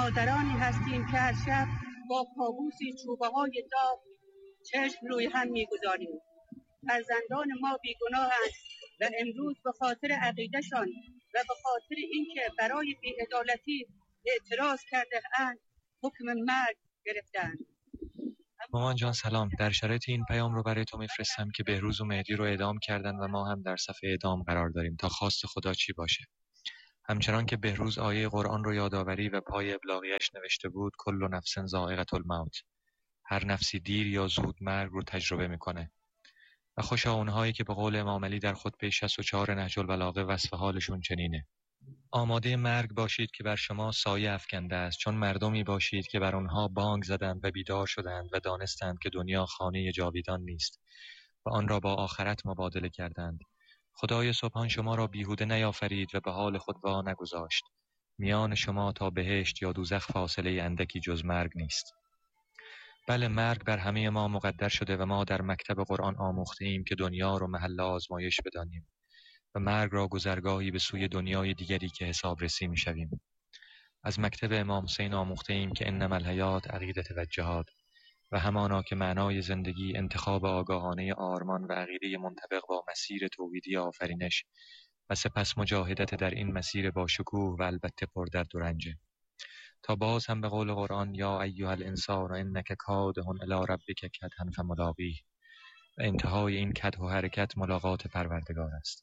مادرانی هستیم که هر شب با کابوسی چوبه‌های داغ چشم روی هم می‌گذاریم. فرزندان ما بیگناهند و امروز به خاطر عقیده‌شان و به خاطر اینکه برای بی‌عدالتی اعتراض کرده اند حکم مرگ گرفتند. مامان جان سلام. در شرایط این پیام رو برای تو میفرستم که بهروز و مهدی رو اعدام کردن و ما هم در صف اعدام قرار داریم تا خواست خدا چی باشه. همچنان که بهروز آیه قرآن رو یادآوری و پای ابلاغیش نوشته بود کل نفس ذائقة الموت، هر نفسی دیر یا زود مرگ رو تجربه میکنه. و خوشا اونهایی که به قول امام علی در خطبه 64 نهج البلاغه وصف حالشون چنینه: آماده مرگ باشید که بر شما سایه افکنده است، چون مردمی باشید که بر آنها بانگ زدند و بیدار شدند و دانستند که دنیا خانه جاویدان نیست و آن را با آخرت مبادله کردند. خدای سبحان شما را بیهوده نیافرید و به حال خود وا نگذاشت. میان شما تا بهشت یا دوزخ فاصله اندکی جز مرگ نیست. بله، مرگ بر همه ما مقدر شده و ما در مکتب قرآن آموخته ایم که دنیا را محل آزمایش بدانیم و مرگ را گذرگاهی به سوی دنیای دیگری که حسابرسی می‌شویم. از مکتب امام حسین آموخته ایم که انما الحیات عقیدة و جهاد و همانا که معنای زندگی انتخاب آگاهانه آرمان و عقیده منطبق با مسیر توحیدی آفرینش و سپس مجاهدت در این مسیر با شکوه و البته پر درد و رنجه، تا باز هم به قول قرآن یا ایها الانسان انک کادح الی ربک کدحا فملاقیه و انتهای این کدح و حرکت ملاقات پروردگار است.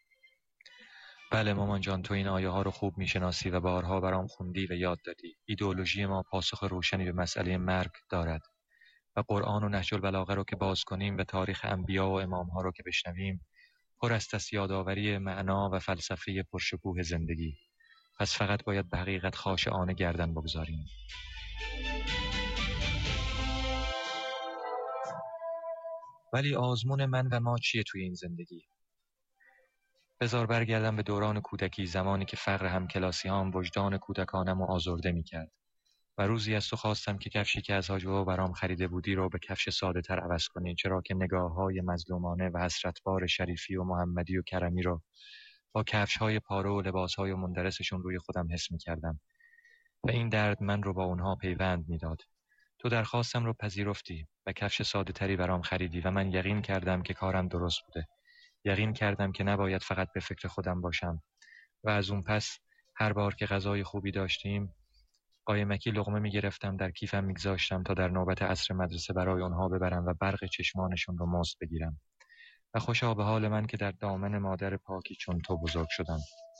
بله مامان جان، تو این آیه ها رو خوب میشناسی و بارها برام خوندی و یاد دادی. ایدئولوژی ما پاسخ روشنی به مسئله مرگ دارد و قرآن و نهج البلاغه رو که باز کنیم و تاریخ انبیا و امام ها رو که بشنویم پر است از یادآوری معنا و فلسفه پرشکوه زندگی. پس فقط باید به حقیقت خاشعانه گردن بگذاریم. ولی آزمون من و ما چیه توی این زندگی؟ بذار برگردم به دوران کودکی، زمانی که فقر همکلاسی‌هام وجدان کودکانم رو آزرده می‌کرد و روزی از تو خواستم که کفشی که از حاج بابا برام خریده بودی رو به کفش ساده‌تر عوض کنی، چرا که نگاه‌های مظلومانه و حسرتبار شریفی و محمدی و کرمی رو با کفش‌های پاره و لباس‌های مندرسشون روی خودم حس می‌کردم و این درد من رو با اونها پیوند می‌داد. تو درخواستم رو پذیرفتی و کفش ساده‌تری برام خریدی و من یقین کردم که کارم درست بوده. یقین کردم که نباید فقط به فکر خودم باشم و از اون پس هر بار که غذای خوبی داشتیم قایمکی لقمه می‌گرفتم در کیفم می‌گذاشتم تا در نوبت عصر مدرسه برای اونها ببرم و برق چشمانشون رو مزد بگیرم. و خوشا به حال من که در دامن مادر پاکی چون تو بزرگ شدم.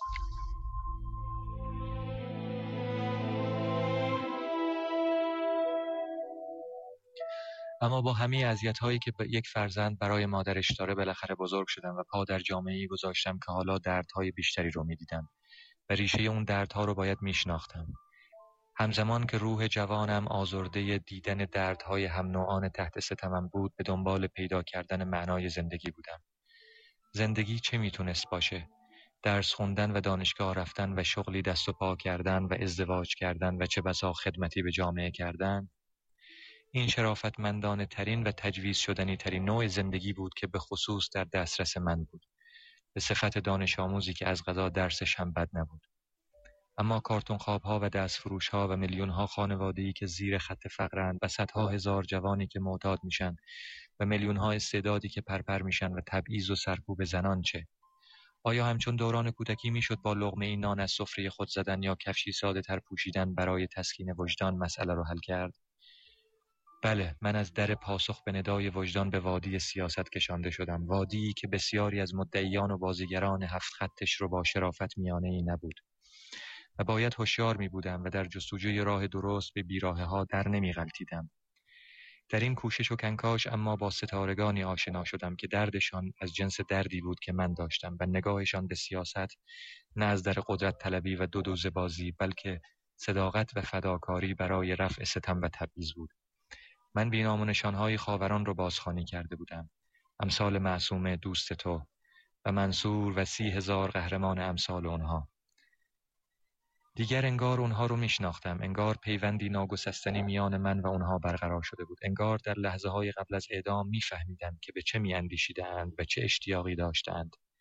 اما با همه اذیت‌هایی که یک فرزند برای مادرش داره بالاخره بزرگ شدم و پا در جامعه‌ای گذاشتم که حالا دردهای بیشتری رو می‌دیدم و ریشه اون دردها رو باید میشناختم. همزمان که روح جوانم آزرده دیدن دردهای هم نوعان تحت ستمم بود، به دنبال پیدا کردن معنای زندگی بودم. زندگی چه میتونست باشه؟ درس خوندن و دانشگاه رفتن و شغلی دست و پا کردن و ازدواج کردن و چه بسا خدمتی به جامعه کردن؟ این شرافتمندانه ترین و تجویز شدنی ترین نوع زندگی بود که به خصوص در دسترس من بود، به صفت دانش آموزی که از قضا درسش هم بد نبود. اما کارتون خواب‌ها و دستفروش‌ها و میلیون‌ها خانواده‌ای که زیر خط فقرند و صدها هزار جوانی که معتاد میشن و میلیون‌ها استعدادی که پرپر میشن و تبعیض و سرکوب زنان چه؟ آیا همچون دوران کودکی میشد با لقمه این نان از سفره خود زدن یا کفشی ساده‌تر پوشیدن برای تسکین وجدان مسئله رو حل کرد؟ بله، من از در پاسخ به ندای وجدان به وادی سیاست کشانده شدم، وادی‌ای که بسیاری از مدعیان و بازیگران هفت خطش رو با شرافت میانه‌ای نبود و باید هوشیار می بودم و در جستجوی راه درست به بیراهه‌ها در نمی غلطیدم. در این کوشش و کنکاش اما با ستارگانی آشنا شدم که دردشان از جنس دردی بود که من داشتم و نگاهشان به سیاست نه از در قدرت طلبی و دودوزه بازی بلکه صداقت و فداکاری برای رفع ستم و تبعیض بود. من بی‌نام و نشانهای خاوران رو بازخوانی کرده بودم، امثال معصومه دوست تو و منصور و 30,000 قهرمان امثال اونها. دیگر انگار اونها رو میشناختم، انگار پیوندی ناگسستنی میان من و اونها برقرار شده بود، انگار در لحظه های قبل از اعدام میفهمیدم که به چه میاندیشیدند و چه اشتیاقی داشتند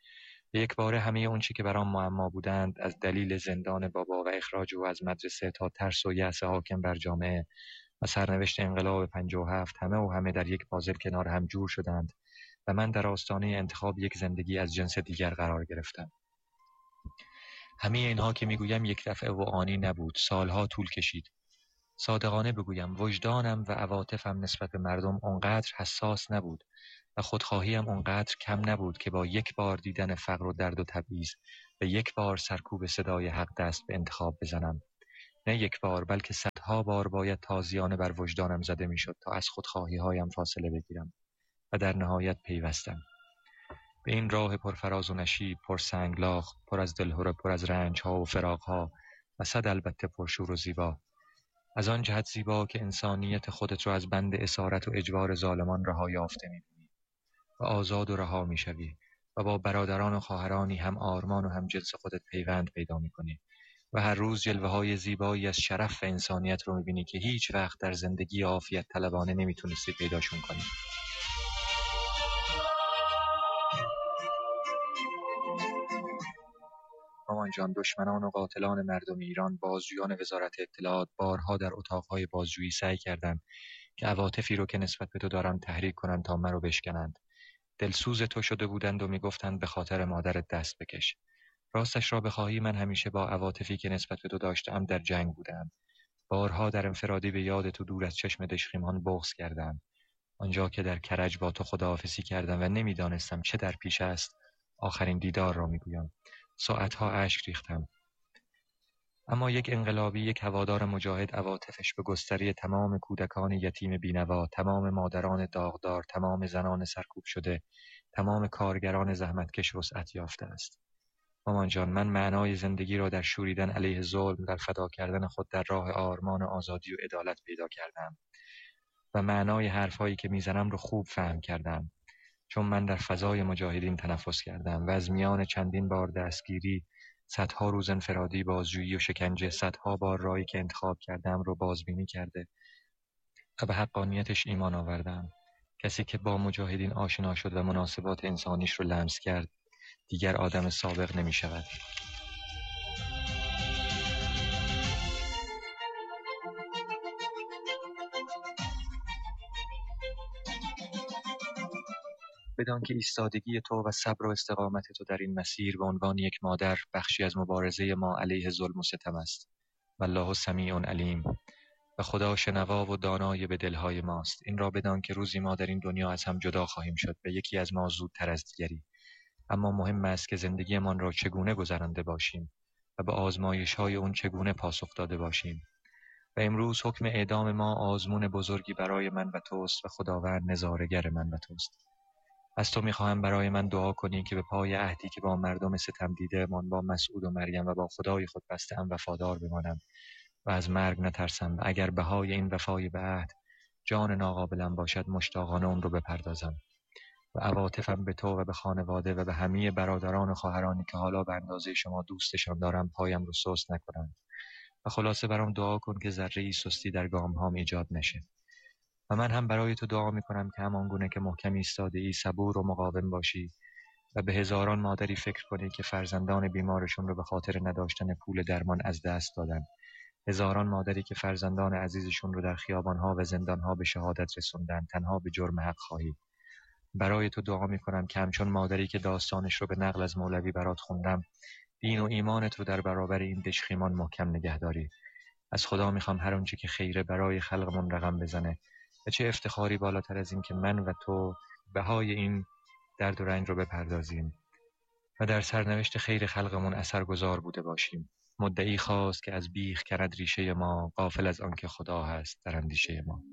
به یک باره همه اون چی که برام معما بودند، از دلیل زندان بابا و اخراج او از مدرسه تا ترس و یأس حاکم بر جامعه و سرنوشت انقلاب 57، همه در یک پازل کنار هم جور شدند و من در آستانه انتخاب یک زندگی از جنس دیگر قرار گرفتم. همه اینها که میگویم یک دفعه و آنی نبود، سالها طول کشید. صادقانه بگویم وجدانم و عواطفم نسبت به مردم اونقدر حساس نبود و خودخواهیم اونقدر کم نبود که با یک بار دیدن فقر و درد و تبعیض به یک بار سرکوب صدای حق دست به انتخاب بزنم. نه یک بار، بلکه صدها بار باید تازیانه بر وجدانم زده میشد تا از خودخواهی هایم فاصله بگیرم و در نهایت پیوستم به این راه پرفراز و نشیب، پر سنگلاخ، پر از دلهره، پر از رنج ها و فراق ها و صد البته پرشور و زیبا. از آن جهت زیبا که انسانیت خودت را از بند اسارت و اجبار ظالمان رها یافته می‌بینی و آزاد و رها می‌شوی و با برادران و خواهرانی هم آرمان و هم جنس خودت پیوند پیدا می‌کنی و هر روز جلوه‌های زیبایی از شرف و انسانیت رو می‌بینی که هیچ وقت در زندگی عافیت طلبانه نمی‌تونستی پیداشون کنی. مامان جان، دشمنان و قاتلان مردم ایران، بازجویان وزارت اطلاعات، بارها در اتاقهای بازجویی سعی کردند که عواطفی رو که نسبت به تو دارن تحریک کنند تا من رو بشکنند. دلسوز تو شده بودند و میگفتند به خاطر مادرت دست بکش. راستش را بخواهی من همیشه با عواطفی که نسبت به تو داشتم در جنگ بودم. بارها در انفرادی به یاد تو دور از چشم دژخیمان بغض کردم. آنجا که در کرج با تو خداحافظی کردم و نمیدانستم چه در پیش است، آخرین دیدار را میگویم. ساعتها اشک ریختم. اما یک انقلابی، یک هوادار مجاهد، عواطفش به گستری تمام کودکان یتیم بینوا، تمام مادران داغدار، تمام زنان سرکوب شده، تمام کارگران زحمتکش وسعت یافته است. مامان جان، من معنای زندگی را در شوریدن علیه ظلم، در فدا کردن خود در راه آرمان آزادی و عدالت پیدا کردم و معنای حرفهایی که میزنم رو خوب فهم کردم، چون من در فضای مجاهدین تنفس کردم و از میان چندین بار دستگیری، صدها روز انفرادی، بازجویی و شکنجه، صدها بار راهی که انتخاب کردم رو بازبینی کرده و به حقانیتش ایمان آوردم. کسی که با مجاهدین آشنا شد و مناسبات انسانیش رو لمس کرد، دیگر آدم سابق نمی شود. بدان که ایستادگی تو و صبر و استقامت تو در این مسیر به عنوان یک مادر بخشی از مبارزه ما علیه ظلم و ستم است. والله سمیع علیم. و خدا شنوا و دانای به دلهای ماست. این را بدان که روزی ما در این دنیا از هم جدا خواهیم شد و یکی از ما زودتر از دیگری. اما مهم است که زندگیمان را چگونه گذرانده باشیم و به آزمایش‌های اون چگونه پاسخ داده باشیم. و امروز حکم اعدام ما آزمون بزرگی برای من و توست و خداوند نظاره‌گر من و توست. از تو می‌خواهم برای من دعا کنی که به پای عهدی که با مردم ستم دیده‌مان، با مسعود و مریم و با خدای خود بسته‌ام وفادار بمانم و از مرگ نترسم و اگر بهای این وفای به عهد جان ناقابلم باشد مشتاقانه اون رو بپردازم و عواطفم به تو و به خانواده و به همه برادران و خواهرانی که حالا به اندازه شما دوستشان دارم پایم رو سست نکنم و خلاصه برام دعا کن که ذره‌ای سستی در گام‌هام ایجاد نشه. و من هم برای تو دعا میکنم که همان گونه که محکم ایستاده‌ای صبور و مقاوم باشی و به هزاران مادری فکر کنی که فرزندان بیمارشون رو به خاطر نداشتن پول درمان از دست دادن، هزاران مادری که فرزندان عزیزشون رو در خیابان‌ها و زندان‌ها به شهادت رسوندن تنها به جرم حق خواهی. برای تو دعا میکنم که همچون مادری که داستانش رو به نقل از مولوی برات خوندم، دین و ایمانت رو در برابر این دژخیمان محکم نگه داری. از خدا میخوام هر آنچه که خیره برای خلقمون رقم بزنه و چه افتخاری بالاتر از این که من و تو بهای این درد و رنج رو بپردازیم و در سرنوشت خیر خلقمون اثرگذار بوده باشیم. مدعی خواست که از بیخ کرد ریشه ما، غافل از آن که خدا هست در اندیشه ما.